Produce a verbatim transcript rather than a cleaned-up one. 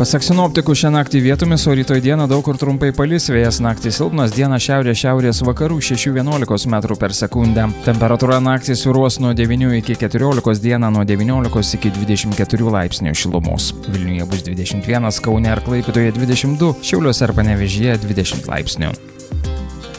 Pasak sinoptikų, šią naktį vietomis, o rytoj dieną daug kur trumpai palis, vėjas naktį silpnas, dieną šiaurės-šiaurės vakarų šeši vienuolika metrų per sekundę. Temperatūra naktį svyruos nuo devynių iki keturiolikos, dieną nuo devyniolikos iki dvidešimt keturių laipsnių šilumos. Vilniuje bus dvidešimt vienas, Kaune ir Klaipėdoje dvidešimt du, Šiauliuose ir Panevėžyje dvidešimt laipsnių.